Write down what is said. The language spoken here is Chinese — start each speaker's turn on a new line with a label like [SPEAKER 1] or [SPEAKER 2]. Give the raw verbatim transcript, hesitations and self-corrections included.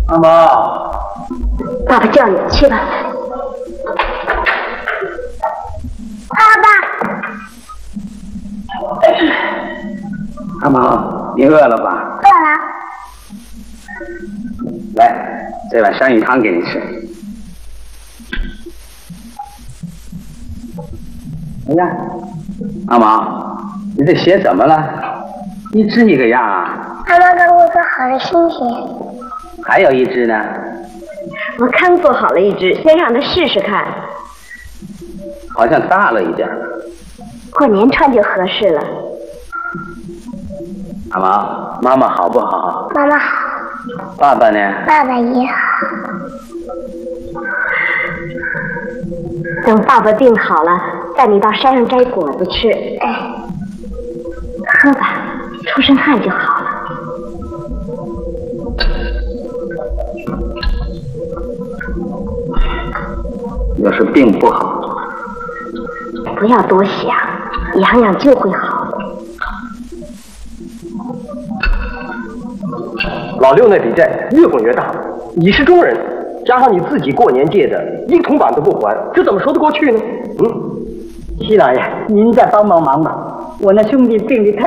[SPEAKER 1] 阿毛，
[SPEAKER 2] 爸爸叫你去吧。爸爸，
[SPEAKER 1] 阿毛，你饿了吧？
[SPEAKER 2] 饿了。
[SPEAKER 1] 来，这碗山芋汤给你吃。哎呀，阿毛，你这鞋怎么了？一只一个样啊！
[SPEAKER 2] 妈妈给我做好了新鞋。
[SPEAKER 1] 还有一只呢。
[SPEAKER 2] 我刚做好了一只，先让他试试看。
[SPEAKER 1] 好像大了一点。
[SPEAKER 2] 过年穿就合适了。
[SPEAKER 1] 阿毛，妈妈好不好？
[SPEAKER 2] 妈妈好。
[SPEAKER 1] 爸爸呢？
[SPEAKER 2] 爸爸也好。等爸爸病好了，带你到山上摘果子吃。哎，喝吧，出身汗就好了。
[SPEAKER 1] 要是病不好，
[SPEAKER 2] 不要多想，养养就会好的。
[SPEAKER 3] 老六那笔债越滚越大，你是中人，加上你自己过年借的，一个铜板都不还，这怎么说得过去呢？嗯，
[SPEAKER 4] 西老爷，您再帮帮忙吧，我那兄弟病得太